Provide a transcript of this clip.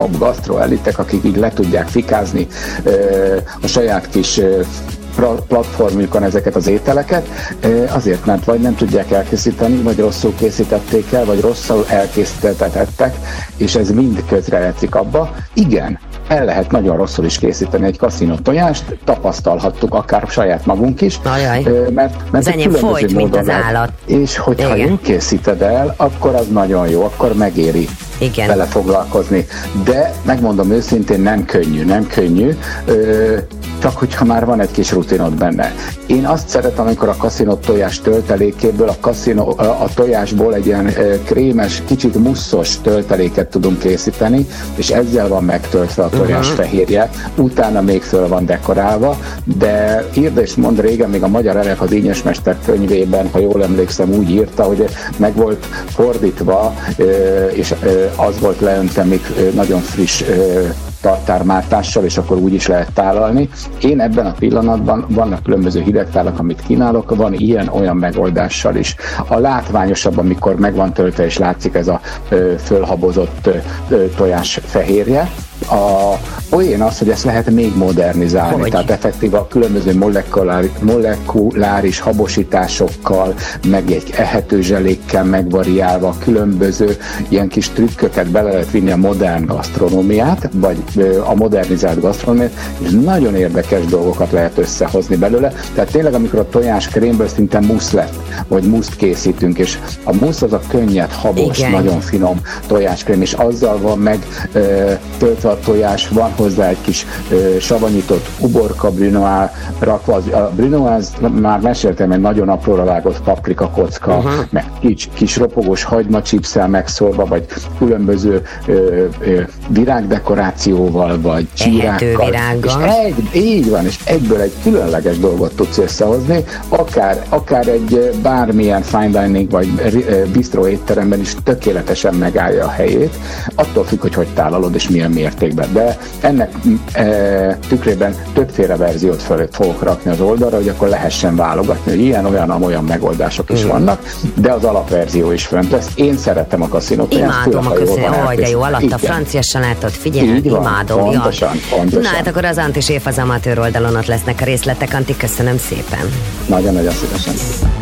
top gastroelitek, akik így le tudják fikázni a saját kis platformjukon ezeket az ételeket, azért, mert vagy nem tudják elkészíteni, vagy rosszul készítették el, vagy rosszul elkészítettek, és ez mind közrejátszik abba. Igen, el lehet nagyon rosszul is készíteni egy kaszinó tojást, tapasztalhattuk akár saját magunk is, mert az enyém folyt, mint az állat. És hogyha jól készíted el, akkor az nagyon jó, akkor megéri vele foglalkozni. De megmondom őszintén, nem könnyű, csak hogyha már van egy kis rutinod benne. Én azt szeretem, amikor a kaszinó tojás töltelékéből, a tojásból egy ilyen krémes, kicsit musszos tölteléket tudunk készíteni, és ezzel van megtöltve a tojás fehérje, utána még föl van dekorálva, de írd és mond, régen még a Magyar Elef az Ínyesmester könyvében, ha jól emlékszem, úgy írta, hogy meg volt fordítva, és az volt leöntve még nagyon friss tartármártással, és akkor úgy is lehet tálalni. Én ebben a pillanatban vannak különböző hidegtálak, amit kínálok, van ilyen-olyan megoldással is. A látványosabb, amikor meg van töltve, és látszik ez a fölhabozott tojás fehérje. A poén az, hogy ezt lehet még modernizálni, tehát effektív a különböző molekuláris habosításokkal, meg egy ehető zselékkel megvariálva különböző ilyen kis trükköket bele lehet vinni a modern gasztronómiát, vagy a modernizált gasztronómiát, és nagyon érdekes dolgokat lehet összehozni belőle. Tehát tényleg, amikor a tojás krémből szinte musz lett, vagy muszt készítünk, és a musz az a könnyed, habos, nagyon finom tojáskrém, és azzal van meg töltve a tojás, van hozzá egy kis savanyított uborka brunoise rakva. A brunoise, már meséltem, egy nagyon apróra vágott paprika kocka, meg kis ropogós hagymacsipsszel megszórva, vagy különböző virágdekorációval, vagy csírákkal. És így van, és egyből egy különleges dolgot tudsz összehozni, akár egy bármilyen fine dining, vagy bistró étteremben is tökéletesen megállja a helyét, attól függ, hogy tálalod, és milyen mértékben. De ennek tükrében többféle verziót fogok rakni az oldalra, hogy akkor lehessen válogatni, hogy olyan megoldások is vannak, de az alapverzió is fönt lesz. Én szeretem a kaszinót. Imádom a kaszinót, de jó, alatt a francia salátot, figyelj, imádom. Pontosan. Na hát akkor az Antiséf az amatőr oldalon ott lesznek a részletek. Anti, köszönöm szépen. Nagyon-nagyon szívesen.